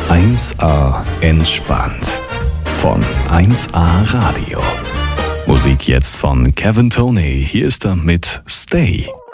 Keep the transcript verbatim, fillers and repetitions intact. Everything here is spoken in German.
eins A entspannt von eins A Radio. Musik jetzt von Kevin Toney. Hier ist er mit Stay.